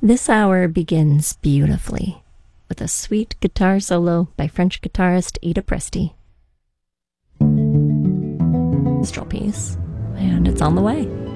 This hour begins beautifully with a sweet guitar solo by French guitarist Ida Presti. Minstrel piece, and it's on the way.